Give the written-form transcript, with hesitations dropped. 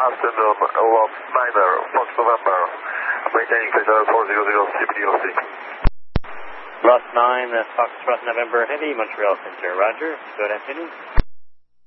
afternoon, 9 Fox November, maintaining flight level 400 CBDOC. Lost 9, Foxtrot November Heavy, Montreal Center, roger. Good afternoon.